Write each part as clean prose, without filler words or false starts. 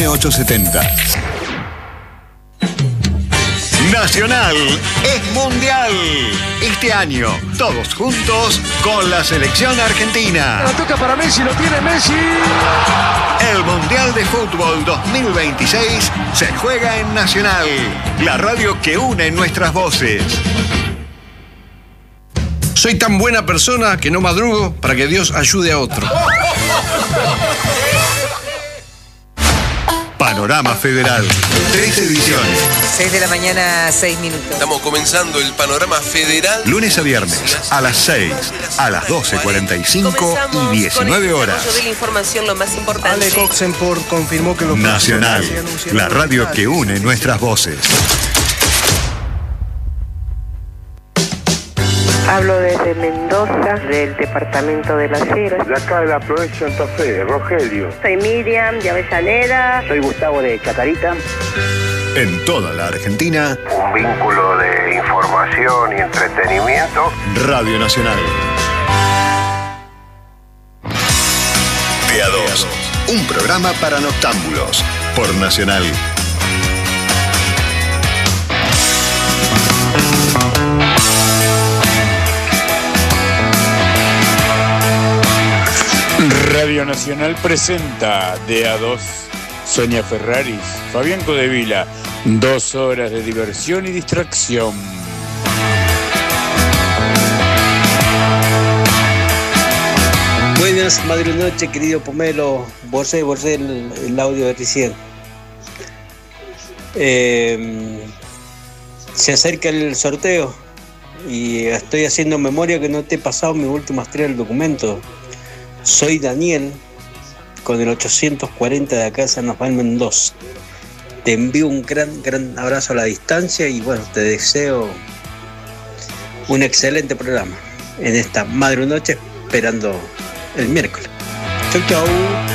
AM870. Nacional es mundial. Este año, todos juntos con la selección argentina. La toca para Messi, lo tiene Messi. El Mundial de Fútbol 2026 se juega en Nacional, la radio que une nuestras voces. Soy tan buena persona que no madrugo para que Dios ayude a otro. Panorama Federal, 3 ediciones. 6 de la mañana, 6 minutos. Estamos comenzando el Panorama Federal. Lunes a viernes, a las 6, a las 12:45 y 19 horas. De la información, lo más importante. Ale Coxenport confirmó que los Nacional, la radio que une nuestras voces. Hablo desde Mendoza, del departamento de Las Heras. De acá de la provincia de Santa Fe, Rogelio. Soy Miriam de Avellaneda. Soy Gustavo de Chacarita. En toda la Argentina, Un vínculo de información y entretenimiento. Radio Nacional. De a dos, un programa para noctámbulos, por Nacional. Radio Nacional presenta de a dos Sonia Ferraris, Fabián Codevila, 2 horas de diversión y distracción. Buenas, madre noche, querido Pomelo. Borré el audio de recién. Se acerca el sorteo y estoy haciendo memoria que no te he pasado mis últimas 3 documentos. Soy Daniel, con el 840 de acá, San Rafael Mendoza. Te envío un gran abrazo a la distancia y bueno, te deseo un excelente programa en esta madre noche, esperando el miércoles. Chau.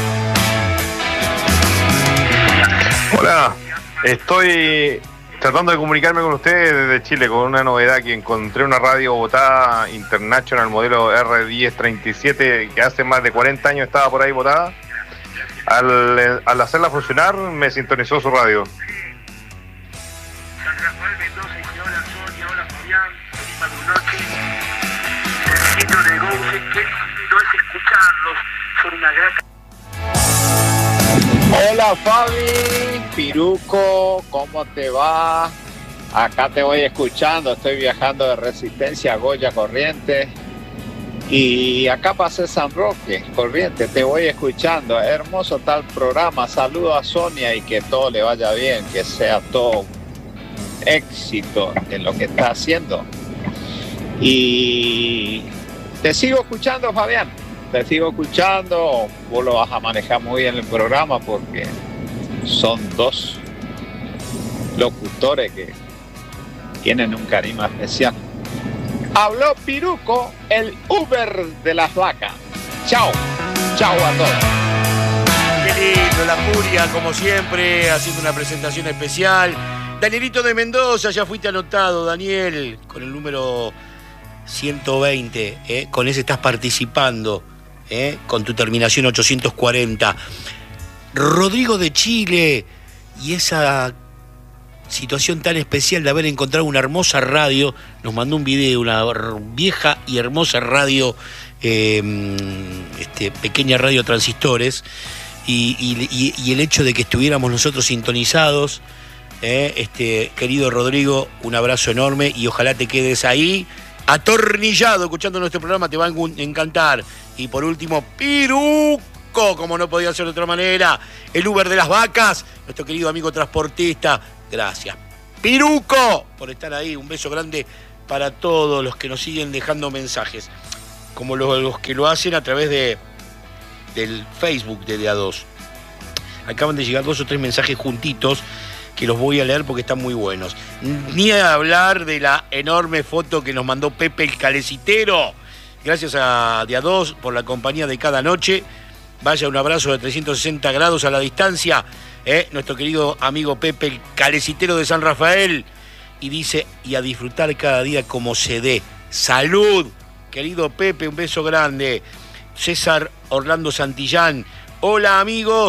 Hola, estoy tratando de comunicarme con ustedes desde Chile con una novedad, que encontré una radio botada International modelo R1037 que hace más de 40 años estaba por ahí botada. Al hacerla funcionar me sintonizó su radio. San Rafael Mendoza dice: hola Sonia, hola Fabián, feliz madrunoche. El de Gouce, qué lindo es escucharlos, son una grata. Hola Fabi, Piruco, ¿cómo te va? Acá te voy escuchando, estoy viajando de Resistencia a Goya, Corrientes. Y acá pasé San Roque, Corrientes, te voy escuchando. Hermoso tal programa, saludo a Sonia y que todo le vaya bien, que sea todo éxito en lo que está haciendo. Y te sigo escuchando, Fabián. Te sigo escuchando, vos lo vas a manejar muy bien el programa porque son 2 locutores que tienen un carisma especial. Habló Piruco, el Uber de las vacas. Chao a todos. Qué lindo, la Furia, como siempre, haciendo una presentación especial. Danielito de Mendoza, ya fuiste anotado, Daniel, con el número 120, con ese estás participando. Con tu terminación 840. Rodrigo de Chile y esa situación tan especial de haber encontrado una hermosa radio, nos mandó un video, una vieja y hermosa radio, pequeña radio transistores, y el hecho de que estuviéramos nosotros sintonizados, querido Rodrigo, un abrazo enorme y ojalá te quedes ahí atornillado escuchando nuestro programa, te va a encantar. Y por último, Piruco, como no podía ser de otra manera, el Uber de las vacas, nuestro querido amigo transportista. Gracias, Piruco, por estar ahí. Un beso grande para todos los que nos siguen dejando mensajes, como los que lo hacen a través del Facebook de A2. Acaban de llegar 2 o 3 mensajes juntitos que los voy a leer porque están muy buenos. Ni a hablar de la enorme foto que nos mandó Pepe el Calecitero. Gracias a A2 por la compañía de cada noche. Vaya, un abrazo de 360 grados a la distancia. Nuestro querido amigo Pepe el Calecitero de San Rafael. Y dice, y a disfrutar cada día como se dé. ¡Salud! Querido Pepe, un beso grande. César Orlando Santillán. Hola amigos.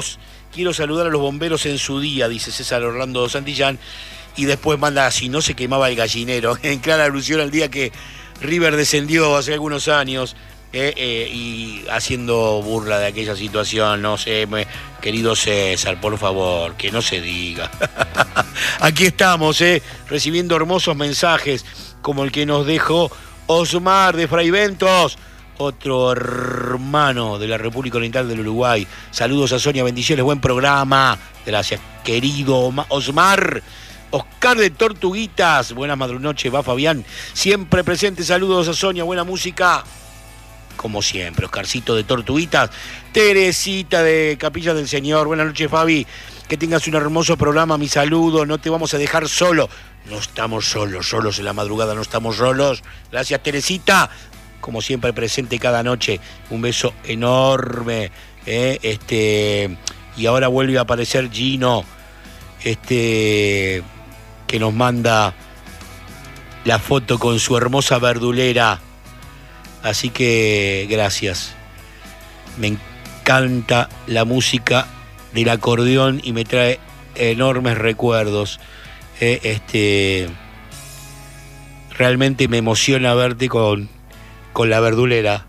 Quiero saludar a los bomberos en su día, dice César Orlando Santillán. Y después manda, si no se quemaba el gallinero, en clara alusión al día que River descendió hace algunos años, y haciendo burla de aquella situación. No sé, querido César, por favor, que no se diga. Aquí estamos, recibiendo hermosos mensajes, como el que nos dejó Osmar de Fraiventos, otro hermano de la República Oriental del Uruguay. Saludos a Sonia, bendiciones, buen programa. Gracias, querido Osmar. Oscar de Tortuguitas, buenas madrunoches, va Fabián, siempre presente. Saludos a Sonia, buena música, como siempre. Oscarcito de Tortuguitas. Teresita de Capilla del Señor, buenas noches, Fabi, que tengas un hermoso programa. Mi saludo, no te vamos a dejar solo. No estamos solos en la madrugada, no estamos solos. Gracias, Teresita, como siempre presente cada noche. Un beso enorme. Y ahora vuelve a aparecer Gino, que nos manda la foto con su hermosa verdulera. Así que gracias. Me encanta la música del acordeón y me trae enormes recuerdos. Realmente me emociona verte con la verdulera.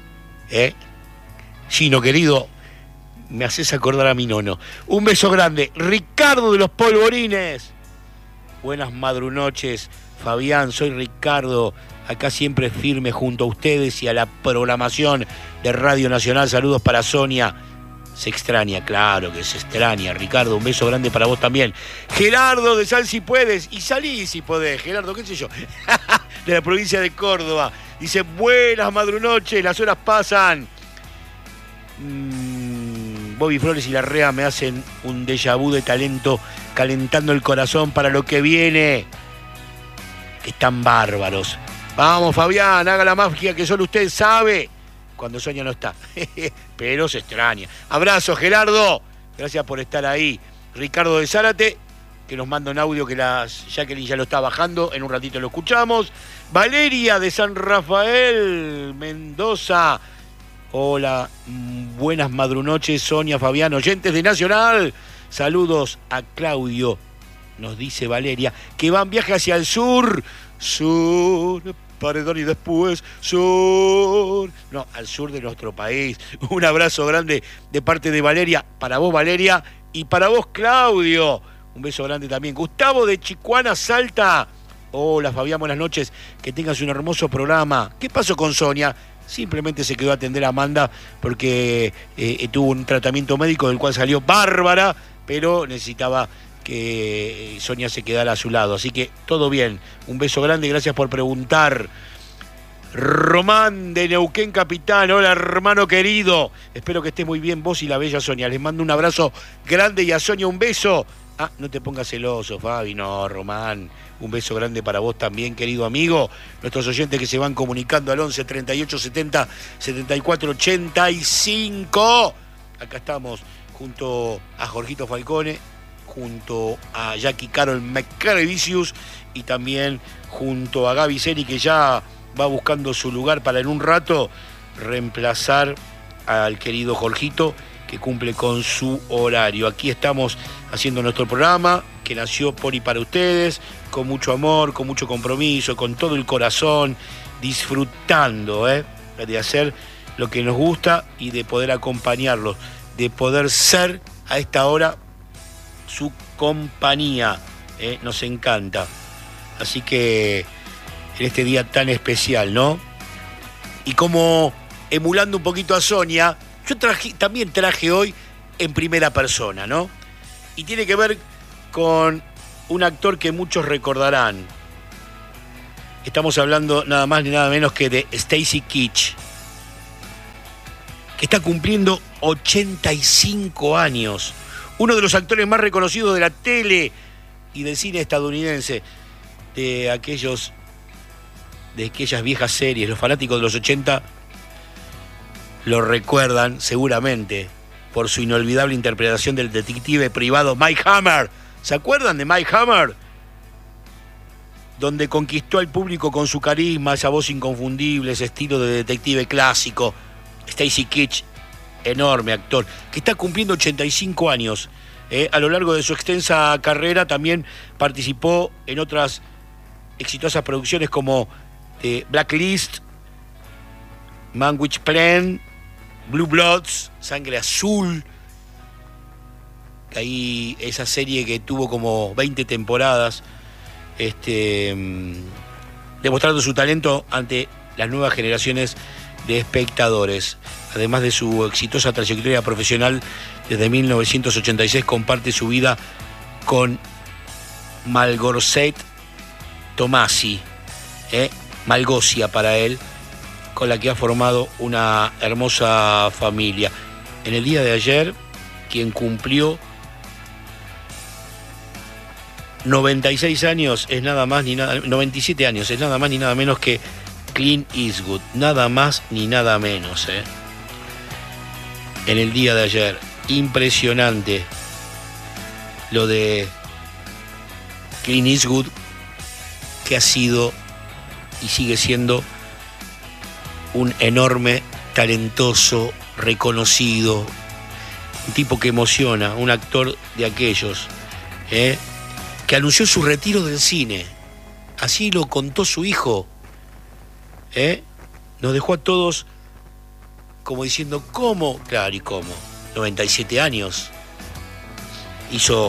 Gino, querido, me haces acordar a mi nono. Un beso grande. Ricardo de los Polvorines. Buenas madrunoches, Fabián, soy Ricardo, acá siempre firme junto a ustedes y a la programación de Radio Nacional. Saludos para Sonia. Se extraña, claro que se extraña, Ricardo, un beso grande para vos también. Gerardo de Sal si puedes, y salí si podés, Gerardo, qué sé yo, de la provincia de Córdoba. Dice, buenas madrunoches, las horas pasan. Bobby Flores y Larrea me hacen un déjà vu de talento, calentando el corazón para lo que viene. Que están bárbaros. Vamos, Fabián, haga la magia que solo usted sabe cuando Sonia no está. Pero se extraña. Abrazo, Gerardo. Gracias por estar ahí. Ricardo de Zárate, que nos manda un audio que Jacqueline ya lo está bajando. En un ratito lo escuchamos. Valeria de San Rafael, Mendoza. Hola, buenas madrunoches, Sonia, Fabián, oyentes de Nacional. Saludos a Claudio, nos dice Valeria, que va en viaje hacia el sur. Sur, Paredón y después sur. No, al sur de nuestro país. Un abrazo grande de parte de Valeria. Para vos, Valeria, y para vos, Claudio. Un beso grande también. Gustavo de Chicuana, Salta. Hola, Fabián, buenas noches. Que tengas un hermoso programa. ¿Qué pasó con Sonia? Simplemente se quedó a atender a Amanda porque tuvo un tratamiento médico del cual salió bárbara, pero necesitaba que Sonia se quedara a su lado. Así que todo bien. Un beso grande, gracias por preguntar. Román de Neuquén Capital, hola hermano querido. Espero que estés muy bien vos y la bella Sonia. Les mando un abrazo grande y a Sonia un beso. Ah, no te pongas celoso, Fabi. No, Román. Un beso grande para vos también, querido amigo. Nuestros oyentes que se van comunicando al 11 38 70 74 85. Acá estamos junto a Jorgito Falcone, junto a Jackie Carol McCarevicius y también junto a Gaby Seri, que ya va buscando su lugar para en un rato reemplazar al querido Jorgito, que cumple con su horario. Aquí estamos haciendo nuestro programa, que nació por y para ustedes, con mucho amor, con mucho compromiso, con todo el corazón, disfrutando de hacer lo que nos gusta y de poder acompañarlos, de poder ser a esta hora su compañía. Nos encanta. Así que en este día tan especial, ¿no? Y como emulando un poquito a Sonia, yo también traje hoy en primera persona, ¿no? Y tiene que ver con un actor que muchos recordarán. Estamos hablando nada más ni nada menos que de Stacy Keach, que está cumpliendo 85 años. Uno de los actores más reconocidos de la tele y del cine estadounidense, de aquellas viejas series. Los fanáticos de los 80 lo recuerdan seguramente por su inolvidable interpretación del detective privado Mike Hammer. ¿Se acuerdan de Mike Hammer? Donde conquistó al público con su carisma, esa voz inconfundible, ese estilo de detective clásico. Stacy Keach enorme actor, que está cumpliendo 85 años. A lo largo de su extensa carrera también participó en otras exitosas producciones como Blacklist, Man with Plan, Blue Bloods, Sangre Azul. Ahí esa serie que tuvo como 20 temporadas, demostrando su talento ante las nuevas generaciones de espectadores. Además de su exitosa trayectoria profesional, desde 1986 comparte su vida con Malgorzata Tomasi, Malgosia para él, con la que ha formado una hermosa familia. En el día de ayer, quien cumplió 96 años es nada más ni nada, 97 años es nada más ni nada menos que Clint Eastwood, nada más ni nada menos. En el día de ayer, impresionante lo de Clint Eastwood, que ha sido y sigue siendo un enorme, talentoso, reconocido, un tipo que emociona, un actor de aquellos, que anunció su retiro del cine. Así lo contó su hijo. Nos dejó a todos como diciendo, ¿cómo? Claro, ¿y cómo? 97 años. Hizo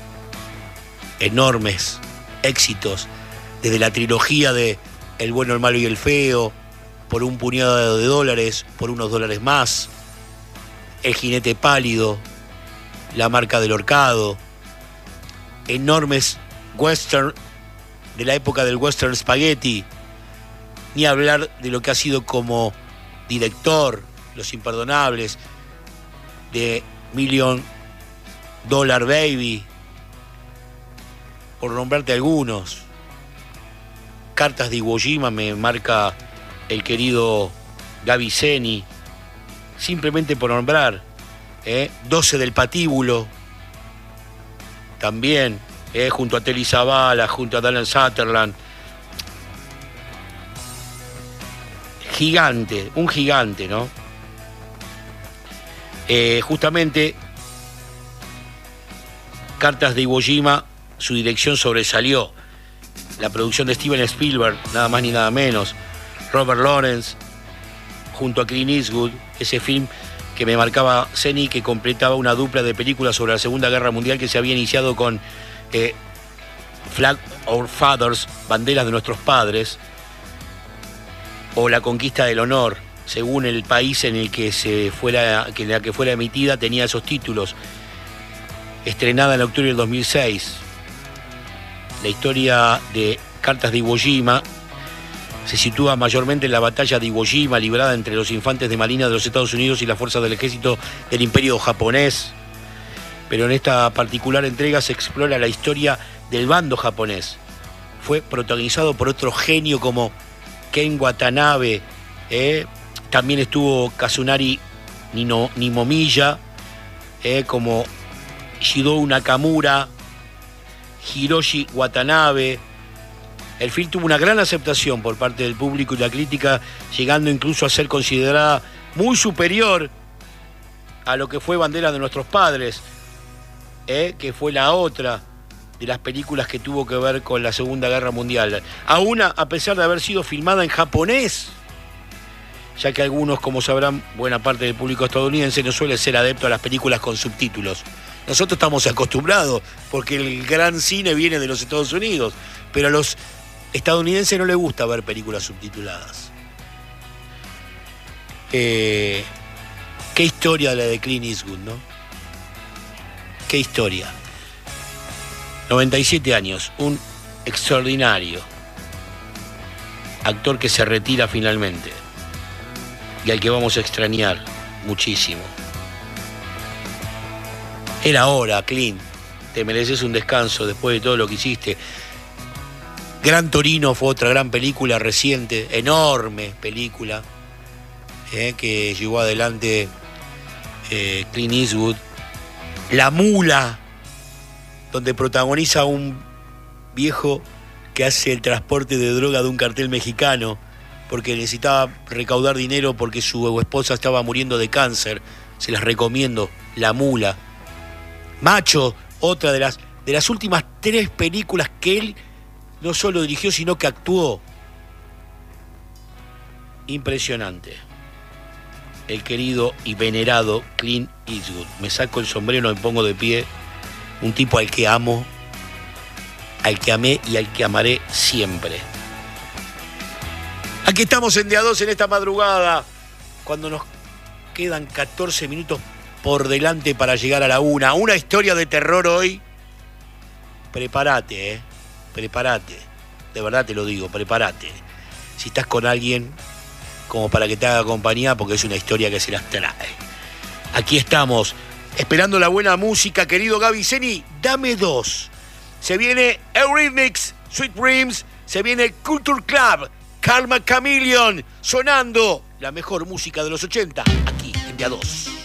enormes éxitos, desde la trilogía de El bueno, el malo y el feo, Por un puñado de dólares, Por unos dólares más, El jinete pálido, La marca del horcado, enormes western de la época del western spaghetti, ni hablar de lo que ha sido como director, Los imperdonables, de $1 Million Baby, por nombrarte algunos. Cartas de Iwo Jima me marca el querido Gaby Zeni, simplemente por nombrar. 12 del patíbulo, también, junto a Telly Savalas, junto a Donald Sutherland. Gigante, un gigante, ¿no? Justamente, Cartas de Iwo Jima, su dirección sobresalió. La producción de Steven Spielberg, nada más ni nada menos. Robert Lawrence, junto a Clint Eastwood, ese film que me marcaba Zeni, que completaba una dupla de películas sobre la Segunda Guerra Mundial que se había iniciado con Flag Our Fathers, Banderas de Nuestros Padres, o La Conquista del Honor, según el país en el que fuera emitida, tenía esos títulos. Estrenada en octubre del 2006. La historia de Cartas de Iwo Jima se sitúa mayormente en la batalla de Iwo Jima, librada entre los infantes de marina de los Estados Unidos y las fuerzas del ejército del Imperio japonés. Pero en esta particular entrega se explora la historia del bando japonés. Fue protagonizado por otro genio como Ken Watanabe, también estuvo Kazunari Nimomiya, como Shidou Nakamura, Hiroshi Watanabe. El film tuvo una gran aceptación por parte del público y la crítica, llegando incluso a ser considerada muy superior a lo que fue Bandera de Nuestros Padres, que fue la otra de las películas que tuvo que ver con la Segunda Guerra Mundial. Aún a pesar de haber sido filmada en japonés, ya que algunos, como sabrán, buena parte del público estadounidense no suele ser adepto a las películas con subtítulos. Nosotros estamos acostumbrados, porque el gran cine viene de los Estados Unidos, pero a los estadounidenses no les gusta ver películas subtituladas. Qué historia la de Clint Eastwood, ¿no? Qué historia. 97 años, un extraordinario actor que se retira finalmente y al que vamos a extrañar muchísimo. Era hora, Clint. Te mereces un descanso después de todo lo que hiciste. Gran Torino fue otra gran película reciente, enorme película, que llevó adelante Clint Eastwood. La Mula, donde protagoniza un viejo que hace el transporte de droga de un cartel mexicano porque necesitaba recaudar dinero porque su esposa estaba muriendo de cáncer. se las recomiendo. La Mula. Macho, otra de las últimas 3 películas que él no solo dirigió, sino que actuó. Impresionante. El querido y venerado Clint Eastwood. Me saco el sombrero, me pongo de pie. Un tipo al que amo, al que amé y al que amaré siempre. Aquí estamos en De a Dos en esta madrugada, cuando nos quedan 14 minutos por delante para llegar a la 1. Una historia de terror hoy. Prepárate, prepárate. De verdad te lo digo, prepárate. Si estás con alguien, como para que te haga compañía, porque es una historia que se las trae. Aquí estamos, esperando la buena música, querido Gaby Zeni. Dame 2. Se viene Eurythmics, Sweet Dreams. Se viene Culture Club, Karma Chameleon, sonando la mejor música de los 80, aquí en De a Dos.